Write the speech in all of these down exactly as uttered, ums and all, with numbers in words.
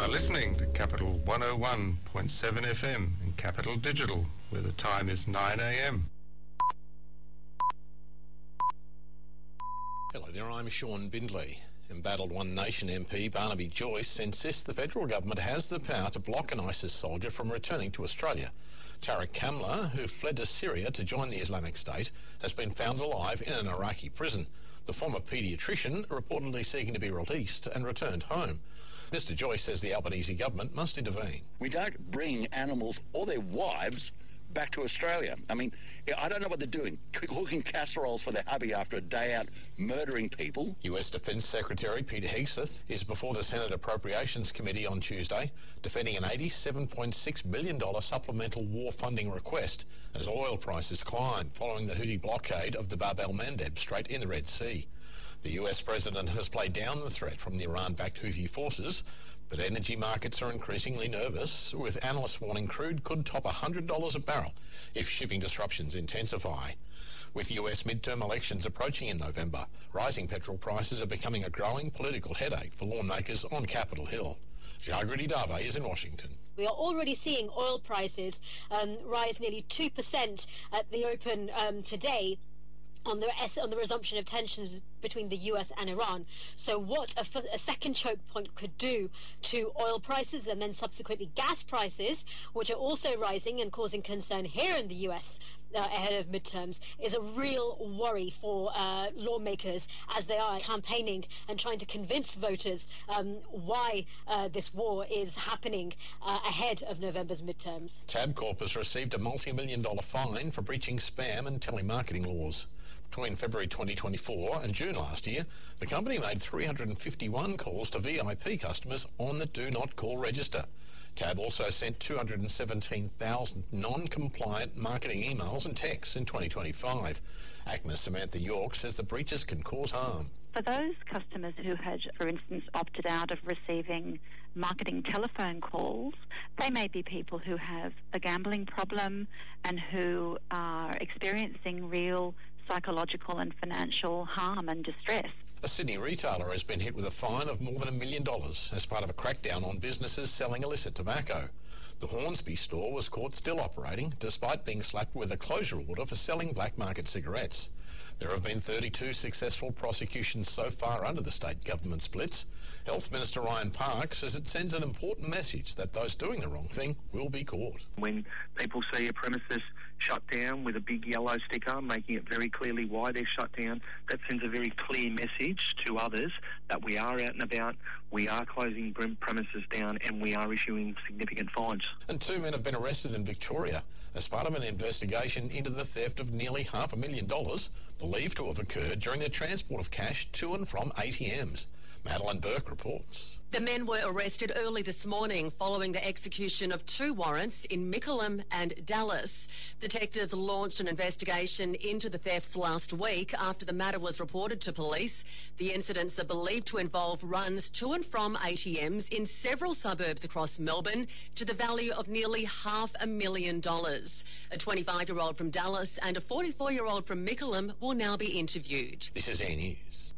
listening to Capital one oh one point seven F M in Capital Digital, where the time is nine a m. Hello there, I'm Sean Bindley. Embattled One Nation M P Barnaby Joyce insists the federal government has the power to block an ISIS soldier from returning to Australia. Tariq Kamla, who fled to Syria to join the Islamic State, has been found alive in an Iraqi prison. The former paediatrician reportedly seeking to be released and returned home. Mister Joyce says the Albanese government must intervene. We don't bring animals or their wives back to Australia. I mean, I don't know what they're doing, cooking casseroles for their hubby after a day out murdering people. U S Defence Secretary Peter Hegseth is before the Senate Appropriations Committee on Tuesday, defending an eighty-seven point six billion dollars supplemental war funding request as oil prices climb following the Houthi blockade of the Bab el-Mandeb Strait in the Red Sea. The U S president has played down the threat from the Iran-backed Houthi forces, but energy markets are increasingly nervous, with analysts warning crude could top one hundred dollars a barrel if shipping disruptions intensify. With U S midterm elections approaching in November, rising petrol prices are becoming a growing political headache for lawmakers on Capitol Hill. Jagriti Dave is in Washington. We are already seeing oil prices um, rise nearly two percent at the open um, today, on the on the resumption of tensions between the U S and Iran. So what a, a second choke point could do to oil prices and then subsequently gas prices, which are also rising and causing concern here in the U S uh, ahead of midterms, is a real worry for uh, lawmakers as they are campaigning and trying to convince voters um, why uh, this war is happening uh, ahead of November's midterms. Tabcorp has received a multi-million dollar fine for breaching spam and telemarketing laws. Between February twenty twenty-four and June last year, the company made three hundred fifty-one calls to V I P customers on the Do Not Call register. Tab also sent two hundred seventeen thousand non-compliant marketing emails and texts in twenty twenty-five. A C M A's Samantha York says the breaches can cause harm. For those customers who had, for instance, opted out of receiving marketing telephone calls, they may be people who have a gambling problem and who are experiencing real psychological and financial harm and distress. A Sydney retailer has been hit with a fine of more than a million dollars as part of a crackdown on businesses selling illicit tobacco. The Hornsby store was caught still operating despite being slapped with a closure order for selling black market cigarettes. There have been thirty-two successful prosecutions so far under the state government splits. Health Minister Ryan Park says it sends an important message that those doing the wrong thing will be caught. When people see a premises shut down with a big yellow sticker making it very clearly why they're shut down, that sends a very clear message to others that we are out and about, we are closing premises down and we are issuing significant fines. And two men have been arrested in Victoria as part of an investigation into the theft of nearly half a million dollars believed to have occurred during the transport of cash to and from A T Ms. Madeline Burke reports. The men were arrested early this morning following the execution of two warrants in Mickleham and Dallas. Detectives launched an investigation into the thefts last week after the matter was reported to police. The incidents are believed to involve runs to and from A T Ms in several suburbs across Melbourne to the value of nearly half a million dollars. A twenty-five-year-old from Dallas and a forty-four-year-old from Mickleham will now be interviewed. This is A News.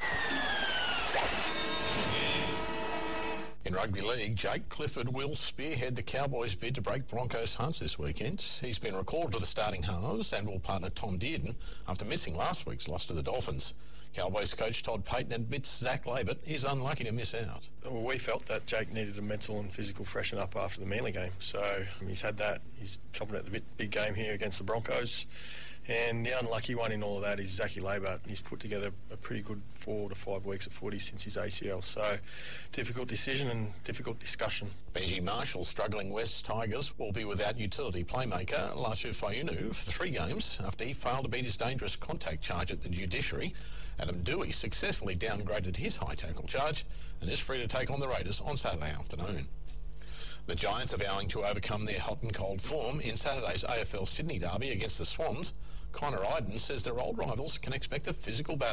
In rugby league, Jake Clifford will spearhead the Cowboys' bid to break Broncos' hunts this weekend. He's been recalled to the starting halves and will partner Tom Dearden after missing last week's loss to the Dolphins. Cowboys coach Todd Payton admits Zach Labert is unlucky to miss out. Well, we felt that Jake needed a mental and physical freshen up after the Manly game. So um, he's had that. He's chopping at the bit, big game here against the Broncos. And the unlucky one in all of that is Zachy Labert. He's put together a pretty good four to five weeks of footy since his A C L. So difficult decision and difficult discussion. Benji Marshall struggling West Tigers will be without utility playmaker Lashu Fayunu for three games after he failed to beat his dangerous contact charge at the judiciary. Adam Dewey successfully downgraded his high tackle charge and is free to take on the Raiders on Saturday afternoon. The Giants are vowing to overcome their hot and cold form in Saturday's A F L Sydney derby against the Swans. Connor Iden says their old rivals can expect a physical battle.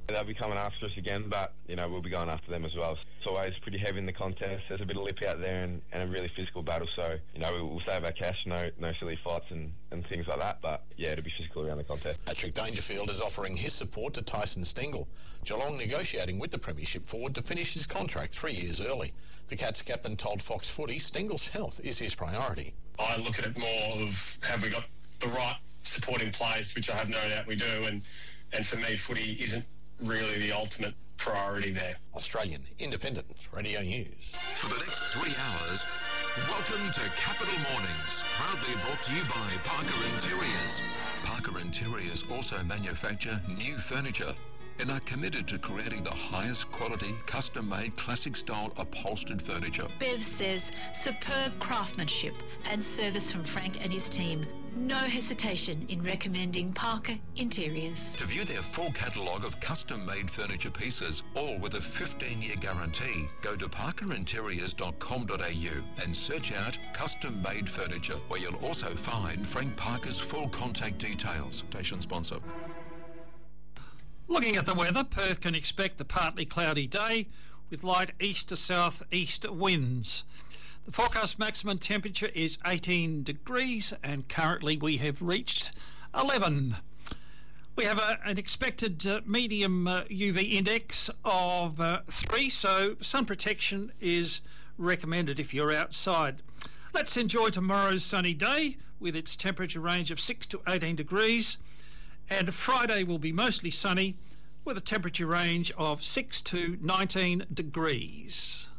They'll be coming after us again, but, you know, we'll be going after them as well. It's always pretty heavy in the contest. There's a bit of lip out there and, and a really physical battle, so, you know, we'll, we'll save our cash, no no silly fights and, and things like that, but, yeah, it'll be physical around the contest. Patrick Dangerfield is offering his support to Tyson Stengel. Geelong negotiating with the Premiership forward to finish his contract three years early. The Cats captain told Fox Footy Stengel's health is his priority. I look at it more of have we got the right support in place, which I have no doubt we do, and, and for me, footy isn't really the ultimate priority there. Australian Independent Radio News. For the next three hours, welcome to Capital Mornings, proudly brought to you by Parker Interiors. Parker Interiors also manufacture new furniture and are committed to creating the highest quality, custom-made, classic-style upholstered furniture. Bev says superb craftsmanship and service from Frank and his team. No hesitation in recommending Parker Interiors. To view their full catalogue of custom-made furniture pieces, all with a fifteen-year guarantee, go to parker interiors dot com dot a u and search out custom-made furniture, where you'll also find Frank Parker's full contact details. Station sponsor. Looking at the weather, Perth can expect a partly cloudy day with light east to south east winds. The forecast maximum temperature is eighteen degrees and currently we have reached eleven. We have a, an expected uh, medium uh, U V index of uh, three, so sun protection is recommended if you're outside. Let's enjoy tomorrow's sunny day with its temperature range of six to eighteen degrees, and Friday will be mostly sunny with a temperature range of six to nineteen degrees.